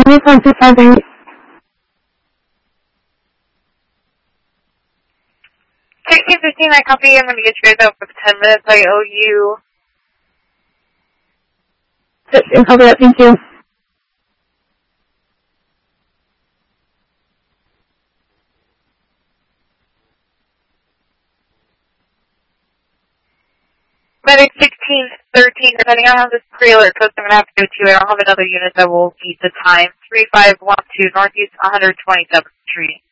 1258. Taxi 15, I copy. I'm going to get you guys out for 10 minutes. I owe you. Copy that, thank you. Medic 1613, depending on how this pre-alert goes, I'm going to have to go to. I don't have another unit that will beat the time. 3512 Northeast 127th Street.